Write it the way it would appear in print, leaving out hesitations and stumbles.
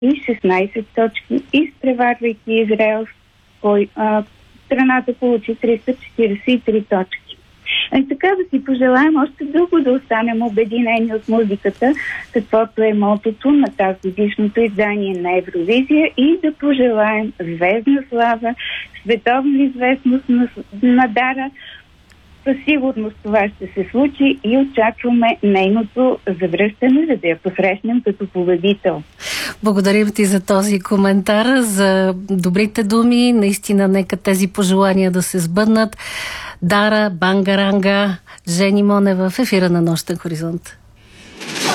и 16 точки, изпреварвайки Израел, страната получи 343 точки. И така да си пожелаем още дълго да останем обединени от музиката, каквото е мотото на тази годишното издание на Евровизия, и да пожелаем звездна слава, световна известност на Дара. Със сигурност това ще се случи и очакваме нейното завръщане, за да я посрещнем като победител. Благодарим ти за този коментар, за добрите думи. Наистина, нека тези пожелания да се сбъднат. Дара, Бангаранга, Жени Монева в ефира на Нощен хоризонт.